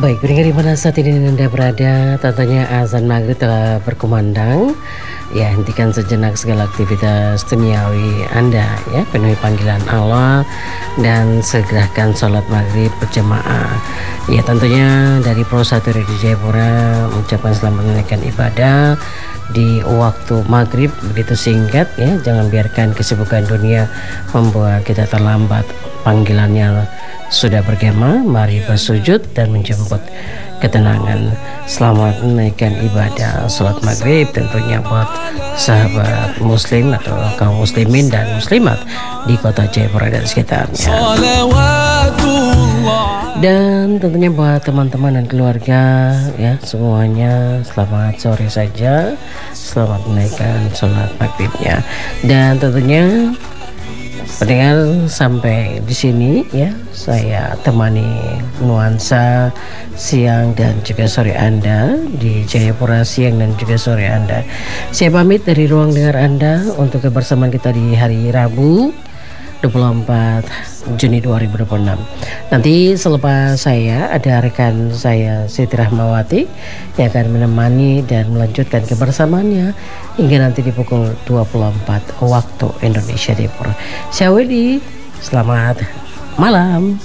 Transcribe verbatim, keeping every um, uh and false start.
Baik, pendengar di mana saat ini Anda berada, tentunya azan maghrib telah berkumandang. Ya, hentikan sejenak segala aktivitas duniawi Anda, ya, penuhi panggilan Allah dan segerakan sholat maghrib berjamaah. Ya, tentunya dari Pro satu Radio Jayapura mengucapkan selamat menunaikan ibadah di waktu maghrib begitu singkat, ya. Jangan biarkan kesibukan dunia membuat kita terlambat. Panggilannya sudah bergema, mari bersujud dan menjemput ketenangan. Selamat menaikkan ibadah sholat maghrib tentunya buat sahabat muslim atau kaum muslimin dan muslimat di kota Jayapura dan sekitarnya. Dan tentunya buat teman-teman dan keluarga, ya, semuanya selamat sore saja, selamat menaikkan sholat maghribnya. Dan tentunya pendengar, sampai di sini ya saya temani nuansa siang dan juga sore Anda di Jayapura siang dan juga sore Anda. Saya pamit dari ruang dengar Anda untuk kebersamaan kita di hari Rabu dua puluh empat Juni dua ribu dua puluh enam. Nanti selepas saya ada rekan saya Siti Rahmawati yang akan menemani dan melanjutkan kebersamaannya hingga nanti di pukul dua puluh empat waktu Indonesia Timur. Saya Wedi, selamat malam.